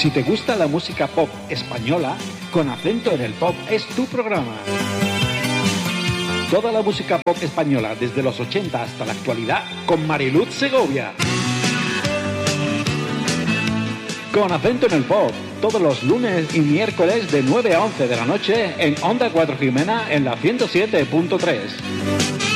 Si te gusta la música pop española, Con Acento en el Pop es tu programa. Toda la música pop española desde los 80 hasta la actualidad con Mariluz Segovia. Con Acento en el Pop, todos los lunes y miércoles de 9 a 11 de la noche en Onda 4 Jimena en la 107.3.